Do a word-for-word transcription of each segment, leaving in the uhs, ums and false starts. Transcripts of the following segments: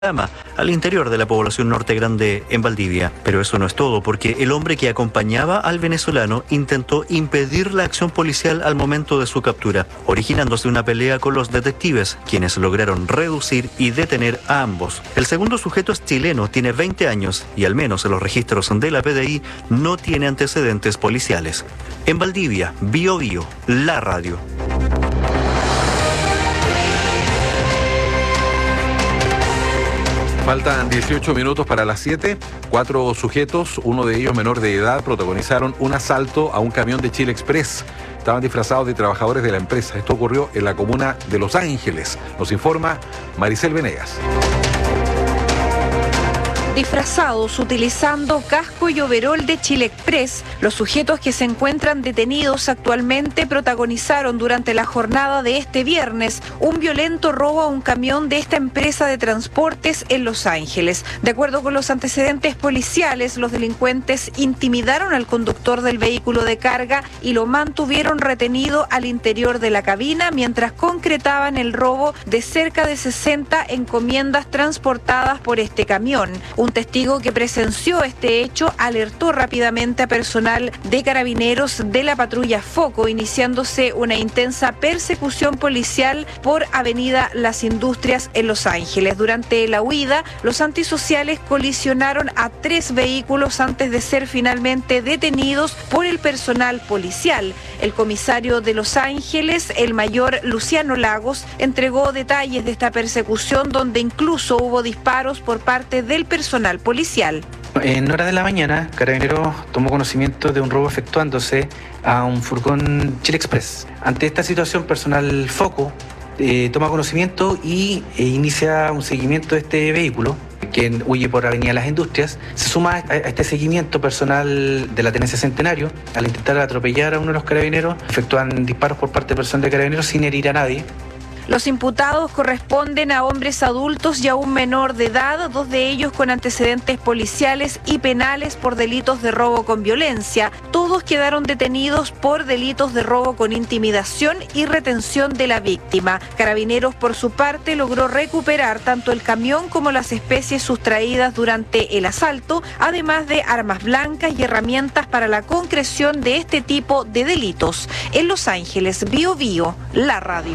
al interior de la población Norte Grande en Valdivia. Pero eso no es todo, porque el hombre que acompañaba al venezolano intentó impedir la acción policial al momento de su captura, originándose una pelea con los detectives, quienes lograron reducir y detener a ambos. El segundo sujeto es chileno, tiene veinte años y al menos en los registros de la P D I no tiene antecedentes policiales. En Valdivia, Bio Bio, la radio. Faltan dieciocho minutos para las siete. Cuatro sujetos, uno de ellos menor de edad, protagonizaron un asalto a un camión de Chile Express. Estaban disfrazados de trabajadores de la empresa. Esto ocurrió en la comuna de Los Ángeles. Nos informa Maricel Venegas. Disfrazados, utilizando casco y overol de Chile Express, los sujetos que se encuentran detenidos actualmente protagonizaron durante la jornada de este viernes un violento robo a un camión de esta empresa de transportes en Los Ángeles. De acuerdo con los antecedentes policiales, los delincuentes intimidaron al conductor del vehículo de carga y lo mantuvieron retenido al interior de la cabina mientras concretaban el robo de cerca de sesenta encomiendas transportadas por este camión. Un testigo que presenció este hecho alertó rápidamente a personal de carabineros de la patrulla Foco, iniciándose una intensa persecución policial por Avenida Las Industrias en Los Ángeles. Durante la huida, los antisociales colisionaron a tres vehículos antes de ser finalmente detenidos por el personal policial. El comisario de Los Ángeles, el mayor Luciano Lagos, entregó detalles de esta persecución donde incluso hubo disparos por parte del personal policial. En horas de la mañana, Carabineros tomó conocimiento de un robo efectuándose a un furgón Chile Express. Ante esta situación, personal Foco eh, toma conocimiento y eh, inicia un seguimiento de este vehículo, que huye por Avenida Las Industrias. Se suma a este seguimiento personal de la Tenencia Centenario. Al intentar atropellar a uno de los carabineros, efectúan disparos por parte del personal de Carabineros sin herir a nadie. Los imputados corresponden a hombres adultos y a un menor de edad, dos de ellos con antecedentes policiales y penales por delitos de robo con violencia. Todos quedaron detenidos por delitos de robo con intimidación y retención de la víctima. Carabineros, por su parte, logró recuperar tanto el camión como las especies sustraídas durante el asalto, además de armas blancas y herramientas para la concreción de este tipo de delitos. En Los Ángeles, Bio Bio, la radio.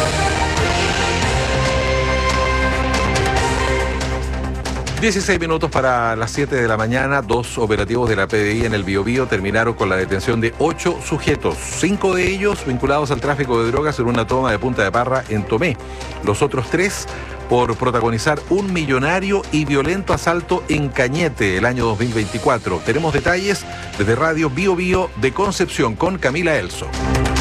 dieciséis minutos para las siete de la mañana. Dos operativos de la P D I en el Biobío terminaron con la detención de ocho sujetos. Cinco de ellos vinculados al tráfico de drogas en una toma de Punta de Parra en Tomé. Los otros tres por protagonizar un millonario y violento asalto en Cañete el año dos mil veinticuatro. Tenemos detalles desde Radio Biobío de Concepción con Camila Elso.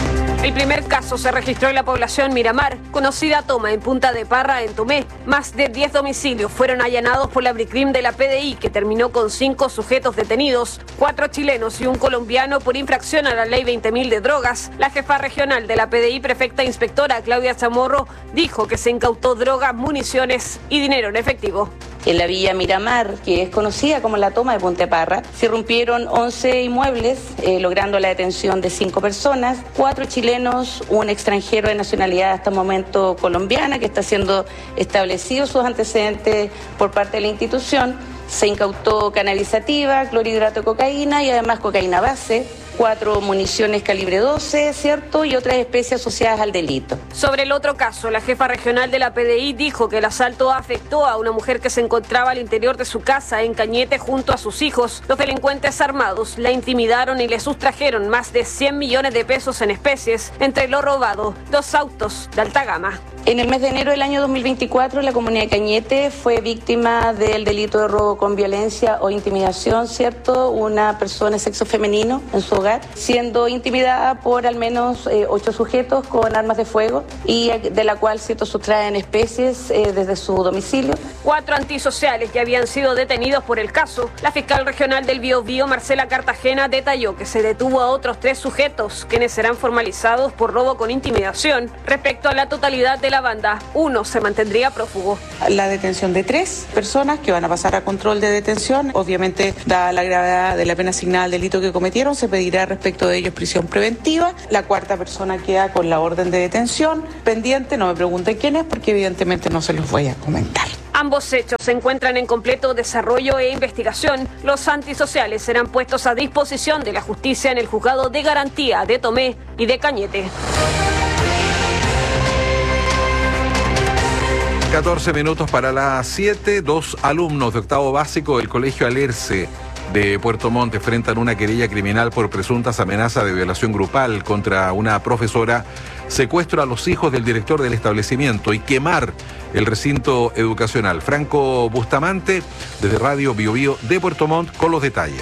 El primer caso se registró en la población Miramar, conocida toma en Punta de Parra, en Tomé. Más de diez domicilios fueron allanados por la Bricrim de la P D I, que terminó con cinco sujetos detenidos, cuatro chilenos y un colombiano por infracción a la ley veinte mil de drogas. La jefa regional de la P D I, prefecta inspectora Claudia Chamorro, dijo que se incautó droga, municiones y dinero en efectivo. En la villa Miramar, que es conocida como la toma de Punta de Parra, se rompieron once inmuebles, eh, logrando la detención de cinco personas, cuatro chilenos, un extranjero de nacionalidad hasta el momento colombiana, que está siendo establecido sus antecedentes por parte de la institución. Se incautó canalizativa, clorhidrato de cocaína y además cocaína base, cuatro municiones calibre doce, ¿cierto? Y otras especies asociadas al delito. Sobre el otro caso, la jefa regional de la P D I dijo que el asalto afectó a una mujer que se encontraba al interior de su casa en Cañete junto a sus hijos. Los delincuentes armados la intimidaron y le sustrajeron más de cien millones de pesos en especies, entre lo robado, dos autos de alta gama. En el mes de enero del año dos mil veinticuatro, la comunidad de Cañete fue víctima del delito de robo con violencia o intimidación, ¿cierto? Una persona de sexo femenino en su hogar, siendo intimidada por al menos eh, ocho sujetos con armas de fuego y de la cual, ¿cierto?, sustraen especies eh, desde su domicilio. Cuatro antisociales ya habían sido detenidos por el caso. La fiscal regional del Biobío, Marcela Cartagena, detalló que se detuvo a otros tres sujetos, quienes serán formalizados por robo con intimidación. Respecto a la totalidad de la banda, uno se mantendría prófugo. La detención de tres personas que van a pasar a control de detención. Obviamente, dada la gravedad de la pena asignada al delito que cometieron, se pedirá respecto de ellos prisión preventiva. La cuarta persona queda con la orden de detención pendiente. No me pregunten quién es, porque evidentemente no se los voy a comentar. Ambos hechos se encuentran en completo desarrollo e investigación. Los antisociales serán puestos a disposición de la justicia en el juzgado de garantía de Tomé y de Cañete. catorce minutos para las siete. Dos alumnos de octavo básico del Colegio Alerce de Puerto Montt enfrentan una querella criminal por presuntas amenazas de violación grupal contra una profesora, secuestro a los hijos del director del establecimiento y quemar el recinto educacional. Franco Bustamante, desde Radio Bio Bio de Puerto Montt, con los detalles.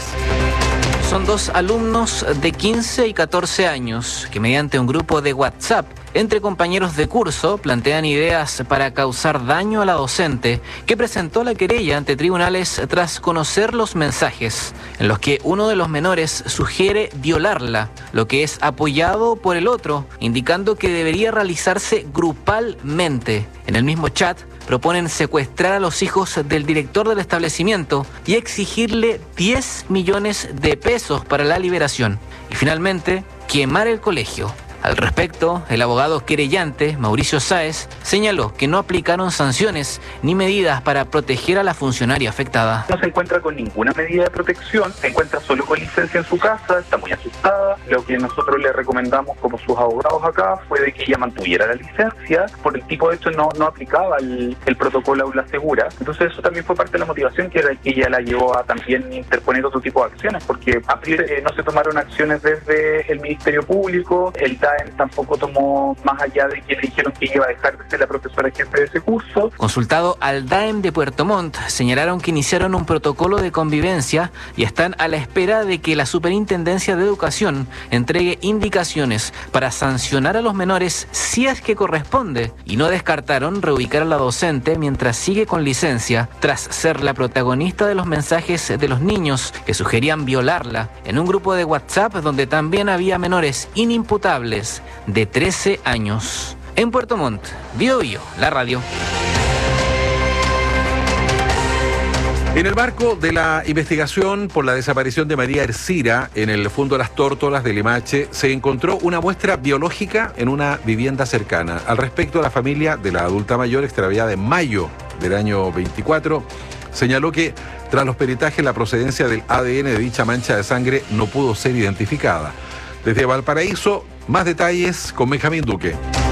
Son dos alumnos de quince y catorce años que mediante un grupo de WhatsApp entre compañeros de curso plantean ideas para causar daño a la docente que presentó la querella ante tribunales tras conocer los mensajes en los que uno de los menores sugiere violarla, lo que es apoyado por el otro, indicando que debería realizarse grupalmente. En el mismo chat proponen secuestrar a los hijos del director del establecimiento y exigirle diez millones de pesos para la liberación. Y finalmente, quemar el colegio. Al respecto, el abogado querellante, Mauricio Sáez, señaló que no aplicaron sanciones ni medidas para proteger a la funcionaria afectada. No se encuentra con ninguna medida de protección, se encuentra solo con licencia en su casa, está muy asustada. Lo que nosotros le recomendamos como sus abogados acá fue de que ella mantuviera la licencia. Por el tipo de hecho no, no aplicaba el, el protocolo Aula Segura. Entonces eso también fue parte de la motivación que, era, que ella la llevó a también interponer otro tipo de acciones, porque a priori eh, no se tomaron acciones desde el Ministerio Público, el D A E M tampoco tomó más allá de que le dijeron que iba a dejar de ser la profesora jefe de ese curso. Consultado al D A E M de Puerto Montt, señalaron que iniciaron un protocolo de convivencia y están a la espera de que la Superintendencia de Educación entregue indicaciones para sancionar a los menores si es que corresponde, y no descartaron reubicar a la docente mientras sigue con licencia tras ser la protagonista de los mensajes de los niños que sugerían violarla en un grupo de WhatsApp donde también había menores inimputables de trece años. En Puerto Montt, Bio Bio, la radio. En el marco de la investigación por la desaparición de María Ercira en el Fondo Las Tórtolas de Limache, se encontró una muestra biológica en una vivienda cercana. Al respecto, la familia de la adulta mayor extraviada en mayo del año veinticuatro señaló que tras los peritajes la procedencia del A D N de dicha mancha de sangre no pudo ser identificada. Desde Valparaíso, más detalles con Benjamín Duque.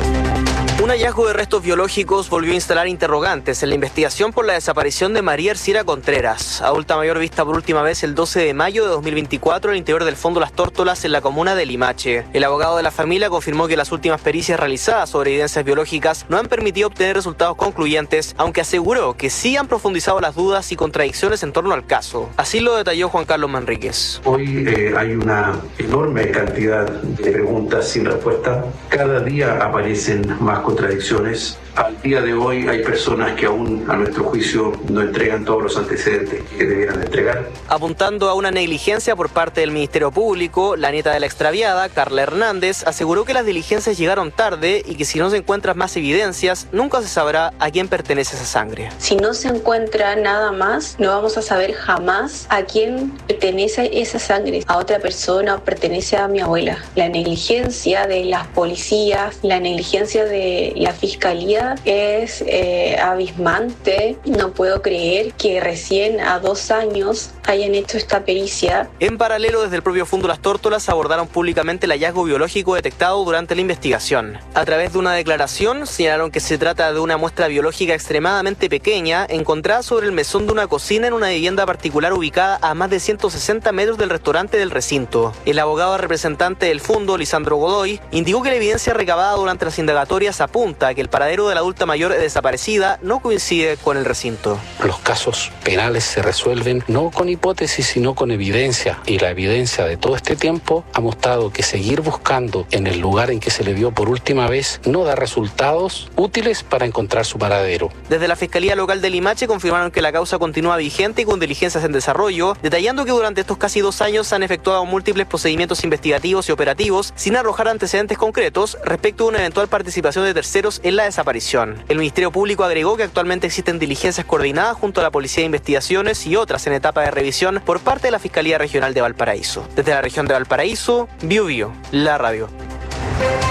Un hallazgo de restos biológicos volvió a instalar interrogantes en la investigación por la desaparición de María Ercira Contreras, adulta mayor vista por última vez el doce de mayo de dos mil veinticuatro al interior del Fondo Las Tórtolas en la comuna de Limache. El abogado de la familia confirmó que las últimas pericias realizadas sobre evidencias biológicas no han permitido obtener resultados concluyentes, aunque aseguró que sí han profundizado las dudas y contradicciones en torno al caso. Así lo detalló Juan Carlos Manríquez. Hoy eh, hay una enorme cantidad de preguntas sin respuesta. Cada día aparecen más contradicciones. Al día de hoy hay personas que aún, a nuestro juicio, no entregan todos los antecedentes que debieran entregar. Apuntando a una negligencia por parte del Ministerio Público, la nieta de la extraviada, Carla Hernández, aseguró que las diligencias llegaron tarde y que si no se encuentran más evidencias, nunca se sabrá a quién pertenece esa sangre. Si no se encuentra nada más, no vamos a saber jamás a quién pertenece esa sangre. A otra persona, pertenece a mi abuela. La negligencia de las policías, la negligencia de la fiscalía es eh, abismante. No puedo creer que recién a dos años hayan hecho esta pericia. En paralelo, desde el propio Fondo Las Tórtolas abordaron públicamente el hallazgo biológico detectado durante la investigación. A través de una declaración señalaron que se trata de una muestra biológica extremadamente pequeña encontrada sobre el mesón de una cocina en una vivienda particular ubicada a más de ciento sesenta metros del restaurante del recinto. El abogado representante del fondo, Lisandro Godoy, indicó que la evidencia recabada durante las indagatorias apunta a que el paradero de la adulta mayor desaparecida no coincide con el recinto. Los casos penales se resuelven no con hipótesis, sino con evidencia. Y la evidencia de todo este tiempo ha mostrado que seguir buscando en el lugar en que se le vio por última vez no da resultados útiles para encontrar su paradero. Desde la Fiscalía Local de Limache confirmaron que la causa continúa vigente y con diligencias en desarrollo, detallando que durante estos casi dos años se han efectuado múltiples procedimientos investigativos y operativos sin arrojar antecedentes concretos respecto a una eventual participación de terceros en la desaparición. El Ministerio Público agregó que actualmente existen diligencias coordinadas junto a la Policía de Investigaciones y otras en etapa de revisión por parte de la Fiscalía Regional de Valparaíso. Desde la región de Valparaíso, Bio Bio, la radio.